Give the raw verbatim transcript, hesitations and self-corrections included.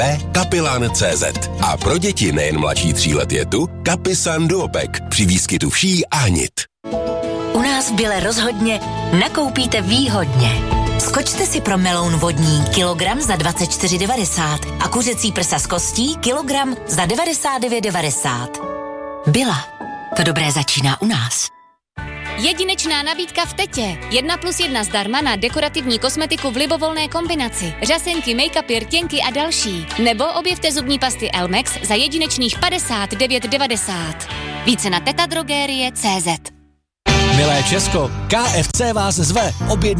p kapilán tečka cé zet. A pro děti nejen mladší tří let je tu Kapisan Duopek při výskytu vší a hnit. U nás v Bile rozhodně nakoupíte výhodně. Skočte si pro meloun vodní kilogram za dvacet čtyři devadesát a kuřecí prsa z kostí kilogram za devadesát devět devadesát. Byla. To dobré začíná u nás. Jedinečná nabídka v Tetě. Jedna plus jedna zdarma na dekorativní kosmetiku v libovolné kombinaci. Řasenky, make-upy, rtěnky a další. Nebo objevte zubní pasty Elmex za jedinečných padesát devět devadesát. Více na tetadrogerie tečka cé zet. Milé Česko, K F C vás zve. Objednejte